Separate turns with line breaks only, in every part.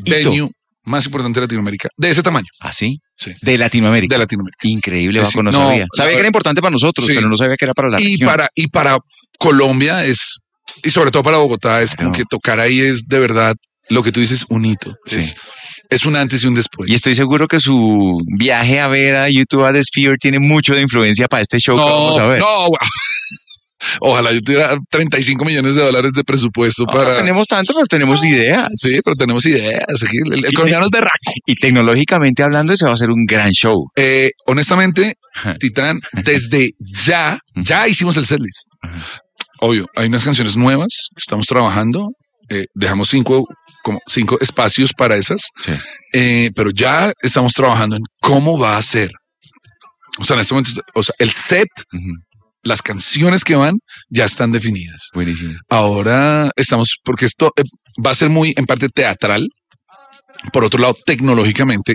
venue más importante de Latinoamérica, de ese tamaño.
¿Ah, sí?
Sí.
De Latinoamérica.
De Latinoamérica.
Increíble,
Sí,
Baco, no
no,
sabía. Sabía que era importante para nosotros,
sí.
pero no sabía que era para la región.
Y para Colombia y sobre todo para Bogotá, es como que tocar ahí es de verdad lo que tú dices, un hito.
Sí.
Es un antes y un después.
Y estoy seguro que su viaje a ver a YouTube a The Sphere tiene mucho de influencia para este show que vamos a ver.
No, ojalá yo tuviera $35 millones de presupuesto para...
No tenemos tanto, pero tenemos ideas.
Sí, pero tenemos ideas. El colombiano es berraco.
Y tecnológicamente hablando, ese va a ser un gran show.
Honestamente, Titán, desde ya hicimos el setlist. Obvio, hay unas canciones nuevas que estamos trabajando. Dejamos 5 espacios para esas.
Sí.
Pero ya estamos trabajando en cómo va a ser. O sea, en este momento, el set... Las canciones que van ya están definidas.
Buenísimo.
Ahora estamos, porque esto va a ser muy en parte teatral. Por otro lado, tecnológicamente,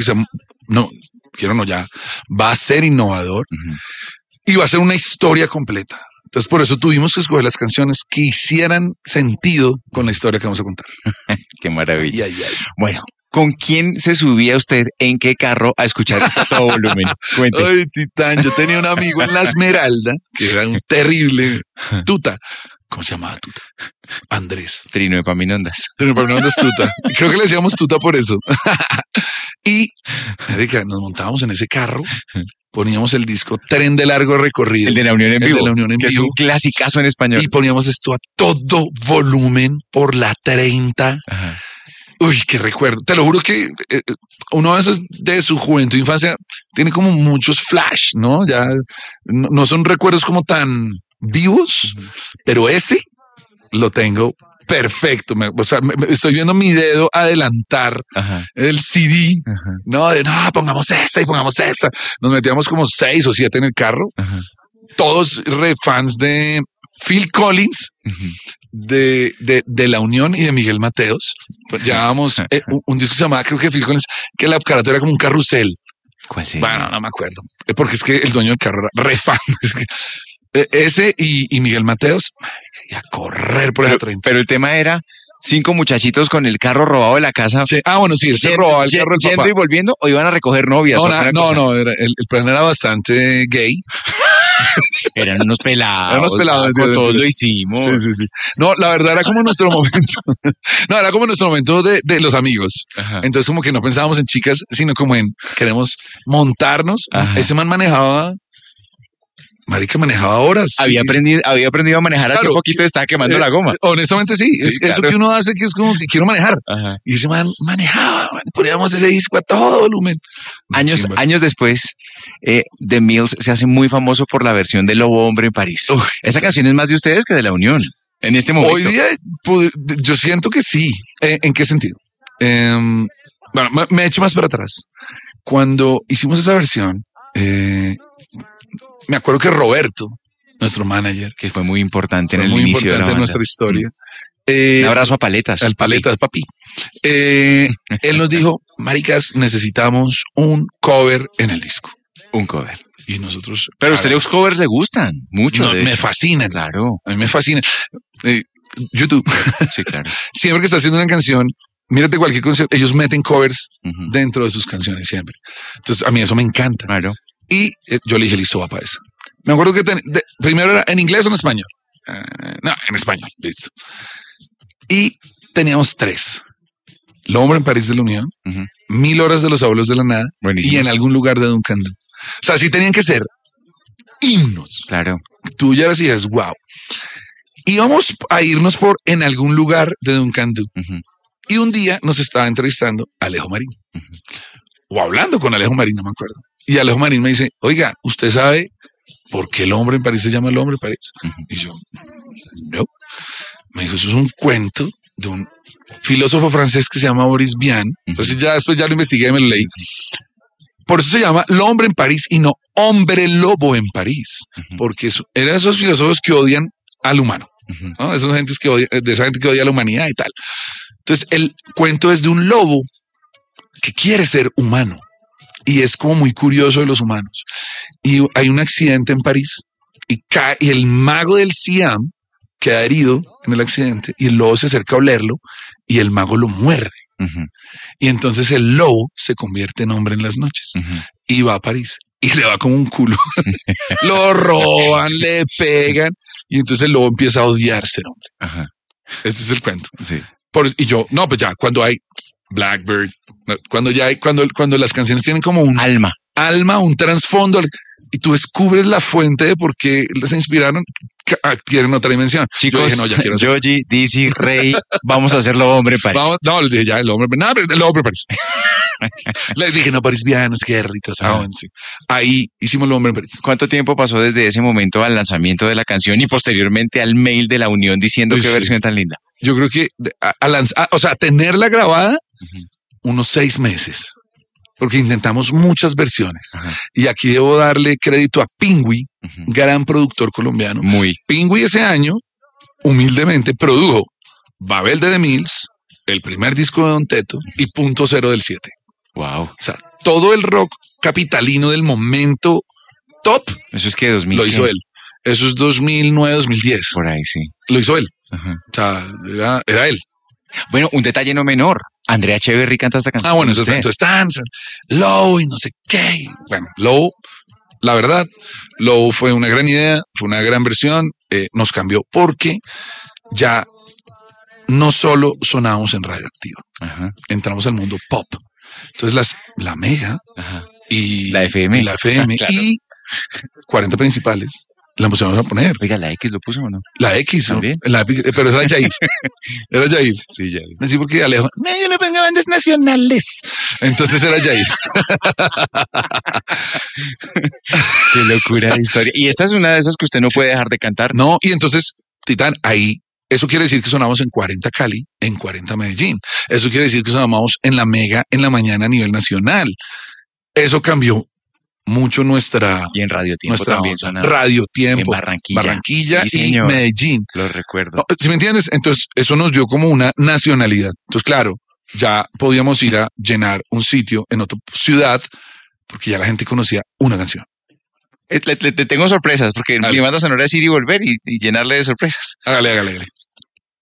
ya va a ser innovador y va a ser una historia completa. Entonces, por eso tuvimos que escoger las canciones que hicieran sentido con la historia que vamos a contar.
Qué maravilla. Bueno, ¿con quién se subía usted en qué carro a escuchar esto a todo volumen? Cuente.
Ay, Titán, yo tenía un amigo en La Esmeralda que era un terrible tuta. ¿Cómo se llamaba tuta? Andrés.
Trino de Paminondas.
Trino de Paminondas tuta. Creo que le decíamos tuta por eso. Y Erika, nos montábamos en ese carro, poníamos el disco Tren de Largo Recorrido.
El de la Unión en Vivo.
El de la Unión en
que
Vivo.
Es un clasicazo en español.
Y poníamos esto a todo volumen por la 30.
Ajá.
Uy, qué recuerdo. Te lo juro que uno a veces de su juventud e infancia tiene como muchos flash, ¿no? Ya no son recuerdos como tan vivos, pero ese lo tengo perfecto. Estoy viendo mi dedo adelantar el CD, ¿no? Pongamos esta y pongamos esta. Nos metíamos como 6 o 7 en el carro. Todos re fans de Phil Collins, de La Unión y de Miguel Mateos. Pues llevábamos un disco que se llamaba, creo que Phil Collins, que la carátula era como un carrusel.
¿Cuál sí?
Bueno, no me acuerdo. Porque es que el dueño del carro era re fan. Ese y Miguel Mateos, y a correr por el 30.
Pero el tema era 5 muchachitos con el carro robado de la casa.
Sí. Bueno, sí, él se robaba el carro del papá.
¿Yendo y volviendo o iban a recoger novias?
No, el plan era bastante gay.
Eran unos pelados.
Eran unos pelados.
Todos lo hicimos.
Sí. No, la verdad era como nuestro momento. No, era como nuestro momento de los amigos. Ajá. Entonces como que no pensábamos en chicas, sino como en queremos montarnos. Ajá. Ese man manejaba horas.
Había aprendido a manejar hace poquito, estaba quemando la goma.
Honestamente sí, claro. Eso que uno hace que es como que quiero manejar. Ajá. Y ese man manejaba, poníamos ese disco a todo volumen.
Años después, The Mills se hace muy famoso por la versión de Lobo Hombre en París. Esa canción es más de ustedes que de La Unión, en este momento.
Hoy día, yo siento que sí. ¿En qué sentido? Bueno, me echo más para atrás. Cuando hicimos esa versión, me acuerdo que Roberto, nuestro manager,
que fue muy importante en el inicio de
nuestra historia.
Un abrazo a Paletas.
Al Paletas, papi. Él nos dijo, maricas, necesitamos un cover en el disco.
Un cover.
Y nosotros...
Pero a usted los covers le gustan mucho.
No, me fascinan.
Claro.
A mí me fascinan. YouTube.
Sí, claro.
Siempre que está haciendo una canción, mírate cualquier concierto, ellos meten covers dentro de sus canciones siempre. Entonces, a mí eso me encanta.
Claro.
Y yo le dije, listo, va para eso. Me acuerdo que primero era en inglés o en español. No, en español, listo. Y teníamos 3. Lobo Hombre en París de la Unión, 1000 horas de Los Abuelos de la Nada. Buenísimo. Y En algún lugar de Duncan Du. O sea, sí tenían que ser himnos.
Claro.
Tú ya decías, wow. Íbamos a irnos por En algún lugar de Duncan Du. Y un día nos estaba entrevistando Alejo Marín. O hablando con Alejo Marín, no me acuerdo. Y Alejo Marín me dice, oiga, ¿usted sabe por qué El Hombre en París se llama El Hombre en París? Y yo, no. Me dijo, eso es un cuento de un filósofo francés que se llama Boris Vian. Entonces después ya lo investigué y me lo leí. Por eso se llama El Hombre en París y no Hombre Lobo en París. Porque eran esos filósofos que odian al humano. ¿No? De esa gente que odia a la humanidad y tal. Entonces el cuento es de un lobo que quiere ser humano. Y es como muy curioso de los humanos. Y hay un accidente en París y el mago del Siam queda herido en el accidente y el lobo se acerca a olerlo y el mago lo muerde. Y entonces el lobo se convierte en hombre en las noches y va a París y le va como un culo. Lo roban, le pegan y entonces el lobo empieza a odiar ser hombre. Este es el cuento.
Sí.
Y yo, no, pues ya, cuando hay Blackbird, cuando las canciones tienen como un alma, un trasfondo, y tú descubres la fuente de por qué les inspiraron, adquieren otra dimensión.
Chicos,
yo dije, no, ya quiero hacer
Yoji, Dizzy, Rey, vamos a hacerlo hombre en París.
No, les dije ya, el hombre en París. Les dije, no, París bien, es que ritos, sí. Ahí hicimos el hombre en París.
¿Cuánto tiempo pasó desde ese momento al lanzamiento de la canción y posteriormente al mail de la Unión diciendo qué versión tan linda?
Yo creo que, tenerla grabada, unos 6 meses. Porque intentamos muchas versiones. Y aquí debo darle crédito a Pingüi, gran productor colombiano. Pingüi ese año, humildemente, produjo Babel de The Mills, el primer disco de Don Teto y Punto Cero del 7.
Wow.
O sea, todo el rock capitalino del momento top.
Eso es que 2000.
Lo hizo él. Eso es 2009, 2010.
Por ahí, sí.
Lo hizo él. O sea, era él.
Bueno, un detalle no menor. Andrea Echeverry canta esta canción.
Bueno, entonces están Low y no sé qué. Bueno, Low, la verdad, Low fue una gran idea, fue una gran versión, nos cambió porque ya no solo sonábamos en Radioactiva, entramos al mundo pop. Entonces la Mega y
la FM,
claro. Y 40 principales. La empezamos a poner.
Oiga, ¿la X lo puso o no?
La X,
¿también?
Pero era Jair. Era Jair.
Sí, Jair.
Así porque Alejo, no, yo no pongo bandas nacionales. Entonces era Jair.
Qué locura de historia. Y esta es una de esas que usted no puede dejar de cantar.
No, y entonces, Titán, ahí, eso quiere decir que sonamos en 40 Cali, en 40 Medellín. Eso quiere decir que sonamos en la Mega en la mañana a nivel nacional. Eso cambió mucho nuestra...
Y en Radio Tiempo también suena.
Radio Tiempo.
En
Barranquilla
sí,
y Medellín.
Lo recuerdo.
No, ¿sí me entiendes? Entonces, eso nos dio como una nacionalidad. Entonces, claro, ya podíamos ir a llenar un sitio en otra ciudad porque ya la gente conocía una canción.
Le tengo sorpresas porque mi banda sonora es ir y volver y llenarle de sorpresas.
Hágale.